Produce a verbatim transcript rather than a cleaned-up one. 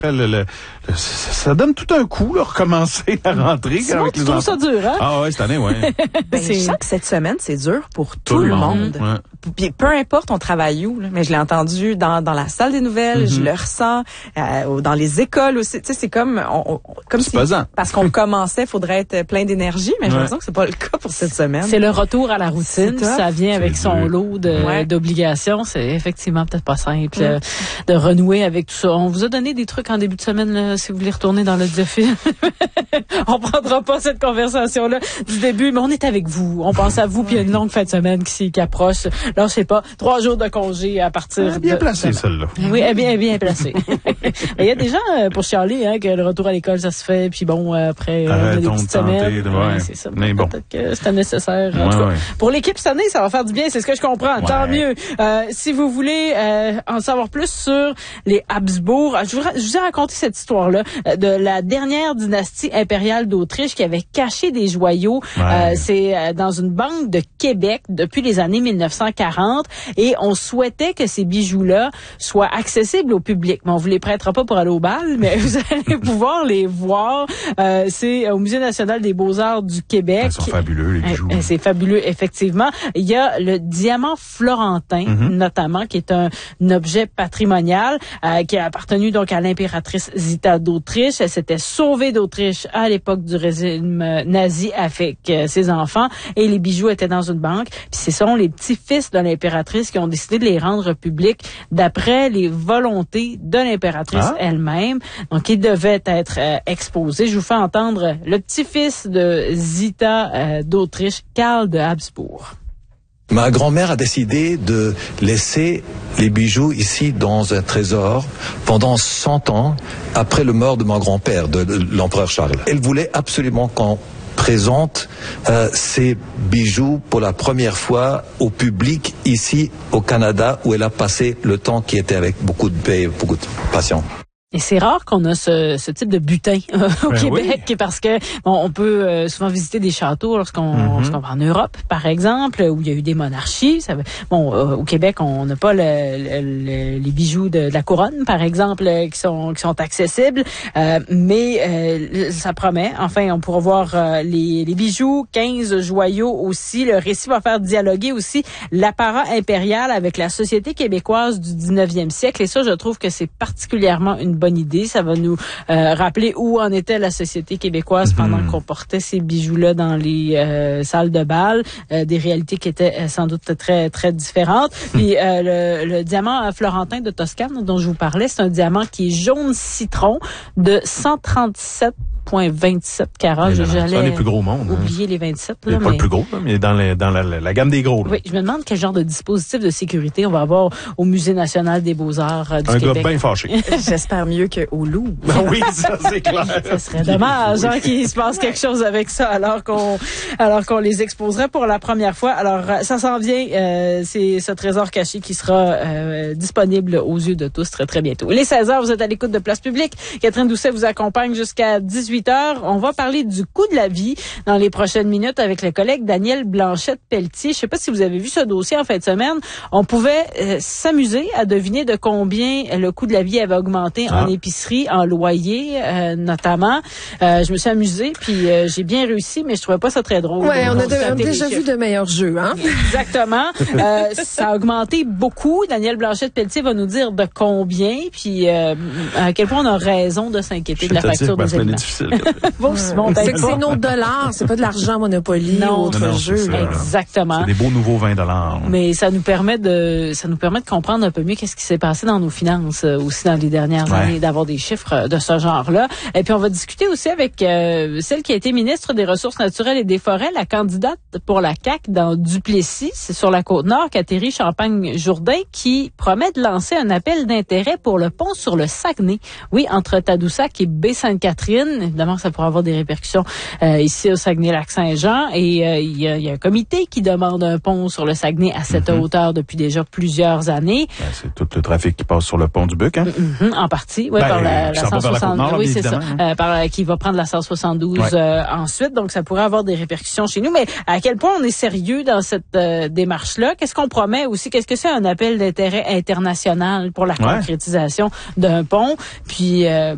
Le, le, le, ça donne tout un coup, là, recommencer à rentrer Sinon, avec tu les trouves enfants. ça dur, hein? Ah ouais, cette année, ouais. Ben, je sens que cette semaine, c'est dur pour tout, tout le monde. monde. Ouais. Puis, peu importe on travaille où, là, mais je l'ai entendu dans, dans la salle des nouvelles, mm-hmm. je le ressens, euh, dans les écoles aussi. Tu sais, c'est comme, on, on, comme si, pesant. Parce qu'on commençait, faudrait être plein d'énergie, mais ouais. j'ai l'impression que c'est pas le cas pour cette semaine. C'est le retour à la routine, ça vient avec c'est son dur. lot de, ouais. d'obligations. C'est effectivement peut-être pas simple mm. euh, de renouer avec tout ça. On vous a donné des trucs en début de semaine, là, si vous voulez retourner dans le défi. On prendra pas cette conversation-là du début, mais on est avec vous. On pense à vous, puis il y a une longue fin de semaine qui, qui approche. Là, je sais pas, trois jours de congé à partir elle est bien de... placée, celle-là. Oui, elle est bien, bien placée. Il y a des gens, pour chialer, hein, que le retour à l'école, ça se fait, puis bon, après, euh, des petites semaines. De... Ouais. Ouais, c'est ça. Mais bon. Peut-être que c'était nécessaire. Ouais, en tout cas, ouais. Pour l'équipe cette année, ça va faire du bien, c'est ce que je comprends. Ouais. Tant mieux. Euh, si vous voulez euh, en savoir plus sur les Habsbourg, je vous, je vous ai raconté cette histoire-là de la dernière dynastie impériale d'Autriche qui avait caché des joyaux. Ouais. Euh, c'est euh, dans une banque de Québec depuis les années mille neuf cent quarante et on souhaitait que ces bijoux-là soient accessibles au public. Mais on vous les prêtera pas pour aller au bal, mais vous allez pouvoir les voir. Euh, c'est au Musée national des beaux-arts du Québec. Ils sont fabuleux, les bijoux. Euh, c'est fabuleux, effectivement. Il y a le diamant florentin, mm-hmm. notamment, qui est un, un objet patrimonial euh, qui a appartenu donc à l'impératrice Zita d'Autriche. Elle s'était sauvée d'Autriche à l'époque du régime nazi avec euh, ses enfants et les bijoux étaient dans une banque. Puis ce sont les petits-fils de l'impératrice qui ont décidé de les rendre publics d'après les volontés de l'impératrice ah. elle-même. Donc, ils devaient être euh, exposés. Je vous fais entendre le petit-fils de Zita euh, d'Autriche, Karl de Habsbourg. Ma grand-mère a décidé de laisser les bijoux ici dans un trésor pendant cent ans après le mort de mon grand-père, de, de l'empereur Charles. Elle voulait absolument qu'on présente euh, ces bijoux pour la première fois au public ici au Canada où elle a passé le temps qui était avec beaucoup de paix, beaucoup de passion. Et c'est rare qu'on a ce, ce type de butin euh, au ben Québec oui. parce que bon, on peut euh, souvent visiter des châteaux lorsqu'on, mm-hmm. lorsqu'on va en Europe, par exemple, où il y a eu des monarchies. Ça, bon, euh, au Québec, on n'a pas le, le, le, les bijoux de, de la couronne, par exemple, euh, qui sont qui sont accessibles, euh, mais euh, ça promet. Enfin, on pourra voir euh, les, les bijoux, quinze joyaux aussi. Le récit va faire dialoguer aussi l'apparat impérial avec la société québécoise du dix-neuvième siècle. Et ça, je trouve que c'est particulièrement une bonne idée. Ça va nous euh, rappeler où en était la société québécoise pendant mmh. qu'on portait ces bijoux-là dans les euh, salles de bal, euh, des réalités qui étaient euh, sans doute très très différentes. Puis euh, le, le diamant florentin de Toscane dont je vous parlais, c'est un diamant qui est jaune citron de cent trente-sept virgule vingt-sept carats. C'est un des plus gros mondes. Oublier hein. les vingt-sept. Là, là, pas mais... le plus gros, là, mais dans, les, dans la, la, la gamme des gros. Là. Oui, je me demande quel genre de dispositif de sécurité on va avoir au Musée national des beaux-arts euh, du un Québec. Un gars bien fâché. J'espère mieux qu'au Louvre. Oui, ça c'est clair. Ça serait dommage hein, qu'il se passe quelque chose avec ça alors qu'on alors qu'on les exposerait pour la première fois. Alors, ça s'en vient. Euh, c'est ce trésor caché qui sera euh, disponible aux yeux de tous très, très bientôt. Il est seize heures, vous êtes à l'écoute de Place Publique. Catherine Doucet vous accompagne jusqu'à dix-huit heures. On va parler du coût de la vie dans les prochaines minutes avec le collègue Daniel Blanchette-Pelletier. Je sais pas si vous avez vu ce dossier en fin de semaine. On pouvait euh, s'amuser à deviner de combien le coût de la vie avait augmenté ah. en épicerie, en loyer euh, notamment. Euh, je me suis amusée, puis euh, j'ai bien réussi, mais je trouvais pas ça très drôle. Ouais, on a, de, on a déjà vu de meilleurs jeux, hein? Exactement. euh, ça a augmenté beaucoup. Daniel Blanchette-Pelletier va nous dire de combien, puis euh, à quel point on a raison de s'inquiéter de la facture des aliments. Bon, Simon, c'est que c'est nos dollars, c'est pas de l'argent Monopoly ou autre non, jeu. Exactement. C'est des beaux nouveaux vingt dollars. Mais ça nous permet de, ça nous permet de comprendre un peu mieux qu'est-ce qui s'est passé dans nos finances euh, aussi dans les dernières ouais. années, d'avoir des chiffres de ce genre-là. Et puis on va discuter aussi avec euh, celle qui a été ministre des Ressources naturelles et des Forêts, la candidate pour la C A Q dans Duplessis, c'est sur la Côte-Nord, Catherine Champagne-Jourdain, qui promet de lancer un appel d'intérêt pour le pont sur le Saguenay. Oui, entre Tadoussac et Baie-Sainte-Catherine. Évidemment, ça pourra avoir des répercussions euh, ici au Saguenay-Lac-Saint-Jean. Et euh, il y, y a un comité qui demande un pont sur le Saguenay à cette mm-hmm. hauteur depuis déjà plusieurs années. Ben, c'est tout le trafic qui passe sur le pont du Buc, hein? Mm-hmm, en partie, oui, ben, par la, la cent soixante-douze. Oui, c'est ça. Hein? Euh, par, qui va prendre la cent soixante-douze ouais. euh, ensuite. Donc, ça pourrait avoir des répercussions chez nous. Mais à quel point on est sérieux dans cette euh, démarche-là? Qu'est-ce qu'on promet aussi? Qu'est-ce que c'est un appel d'intérêt international pour la ouais. concrétisation d'un pont? Puis, euh,